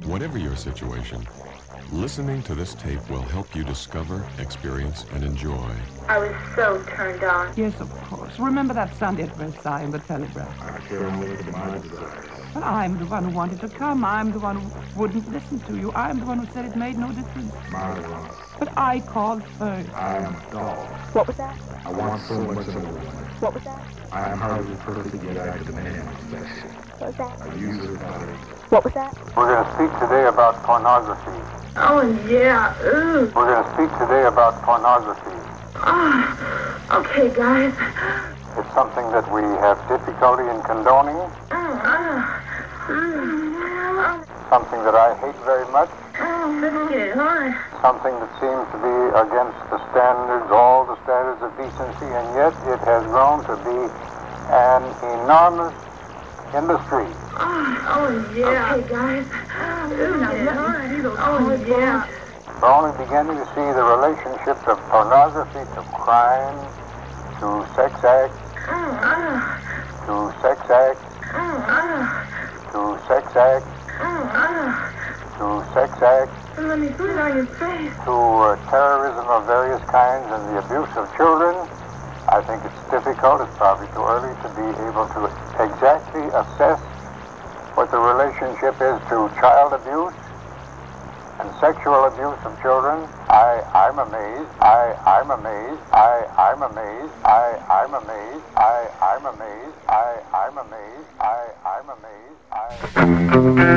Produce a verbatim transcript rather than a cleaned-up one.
Whatever your situation, listening to this tape will help you discover, experience, and enjoy. I was so turned on. Yes, of course. Remember that Sunday at Versailles in the telegraph? I care only for my desires. But I'm the one who wanted to come. I'm the one who wouldn't listen to you. I'm the one who said it made no difference. Margaret, But I called first. I am a dog. What was that? I want so much of a woman. What was that? I am hardly perfect, yet I demand affection. What was that? I use her body. What was that? We're going to speak today about pornography. Oh, yeah. Ooh. We're going to speak today about pornography. Oh, okay, guys. It's something that we have difficulty in condoning, Oh, oh. Mm. something that I hate very much, Oh, let's get it on. something that seems to be against the standards, all the standards of decency, and yet it has grown to be an enormous industry. Oh, oh yeah. Okay, guys. Ooh, now let me see those Oh, yeah. We're only beginning to see the relationship of pornography to crime, to sex acts, Oh, oh. to sex acts, Oh, oh. to sex acts, Oh, oh. to sex acts, Let me put it on your face. to uh, terrorism of various kinds and the abuse of children. I think it's difficult, it's probably too early to be able to exactly assess what the relationship is to child abuse and sexual abuse of children. I, I'm amazed. I, I'm amazed. I, I'm amazed. I, I'm amazed. I, I'm amazed. I, I'm amazed. I, I'm amazed. I...